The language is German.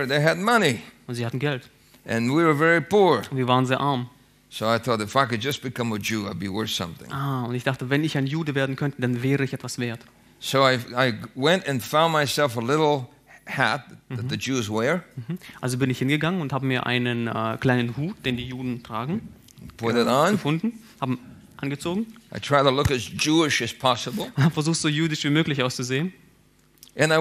they had money, Und sie hatten Geld. and we were very poor. Und wir waren sehr arm. So I thought, if I could just become a Jew, I'd be worth something. Und ich dachte, wenn ich ein Jude werden könnte, dann wäre ich etwas wert. So I went and found myself a little hat that the Jews wear. Also bin ich hingegangen und habe mir einen kleinen Hut, den die Juden tragen, Put it on. gefunden, habe angezogen, I try to look as Jewish as possible. habe versucht, so jüdisch wie möglich auszusehen. And I